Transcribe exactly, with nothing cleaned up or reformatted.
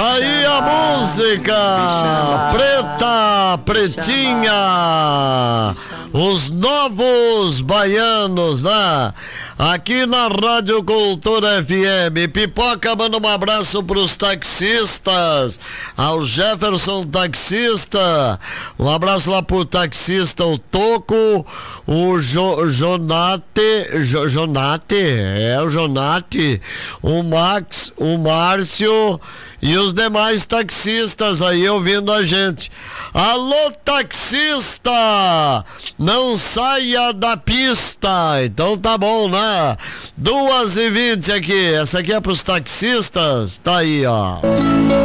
Tá aí a música Preta, Pretinha, os novos baianos, né? Aqui na Rádio Cultura F M. Pipoca, manda um abraço pros taxistas, ao Jefferson taxista, um abraço lá pro taxista, o Toco, o jo, Jonate, jo, Jonate, é o Jonate, o Max, o Márcio e os demais taxistas aí ouvindo a gente. Alô, taxista, não saia da pista. Então tá bom, né? duas e vinte aqui, essa aqui é pros taxistas, tá aí, ó.